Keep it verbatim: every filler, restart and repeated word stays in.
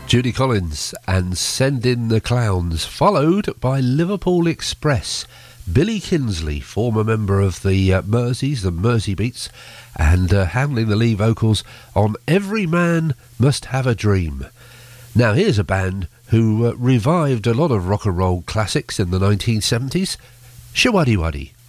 Judy Collins and Send In the Clowns, followed by Liverpool Express. Billy Kinsley, former member of the uh, Merseys, the Mersey Beats, and uh, handling the lead vocals on Every Man Must Have a Dream. Now here's a band who uh, revived a lot of rock and roll classics in the nineteen seventies, Showaddywaddy.